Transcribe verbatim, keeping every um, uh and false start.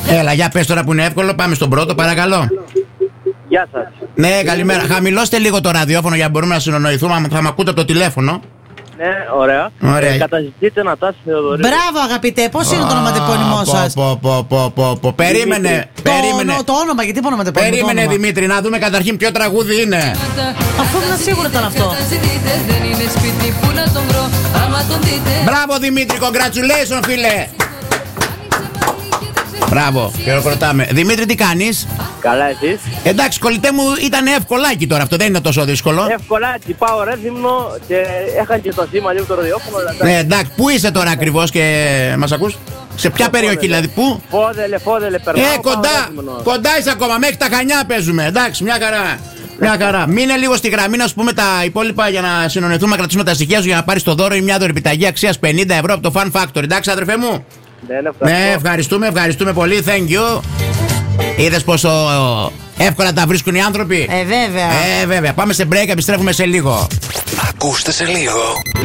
Έλα, για πες τώρα που είναι εύκολο, πάμε στον πρώτο, παρακαλώ. Γεια σας. Ναι, καλημέρα. Χαμηλώστε λίγο το ραδιόφωνο για να μπορούμε να συνονοηθούμε. Θα με ακούτε από το τηλέφωνο. Ναι, ωραία. Ωραία. Ε, καταζητείτε Νατάση Θεοδωρίδου. Μπράβο, αγαπητέ, πώς είναι το ονοματεπώνυμό σας? Πω, πω, πω, πω, πω. Περίμενε, περίμενε. Το, το όνομα, γιατί είπα ονοματεπώνυμο? Περίμενε, το όνομα. Δημήτρη, να δούμε καταρχήν ποιο τραγούδι είναι. Αφού ήμουν σίγουρα ήταν αυτό. Μπράβο, Δημήτρη, congratulations, φίλε. Μπράβο, χειροκροτάμε. Δημήτρη, τι κάνεις? Καλά, εσείς? Εντάξει, κολλητέ μου, ήταν εύκολάκι τώρα, αυτό δεν είναι τόσο δύσκολο. Εύκολα, πάω Ρέθυμνο και έχαν και το σήμα λίγο το ραδιόφωνο. Ναι, εντάξει, πού είσαι τώρα ακριβώς και μας ακούς? Σε ποια περιοχή δηλαδή, πού? Φόδελε, φόδελε, περνάω. Ε, κοντά, κοντά είσαι ακόμα, μέχρι τα Χανιά παίζουμε. Εντάξει, μια χαρά. Μια χαρά. Μείνε λίγο στη γραμμή να σου πούμε τα υπόλοιπα για να συνονεθούμε, να κρατήσουμε τα στοιχεία σου για να πάρεις το δώρο ή μια δωρεπιταγή αξίας πενήντα ευρώ από το Fun Factory. Εντάξει, αδερφέ μου. Ναι, ναι, ευχαριστούμε, ευχαριστούμε πολύ. Thank you. Είδες πόσο εύκολα τα βρίσκουν οι άνθρωποι? Ε, βέβαια. Ε, βέβαια. Πάμε σε break, επιστρέφουμε σε λίγο. Ακούστε σε λίγο.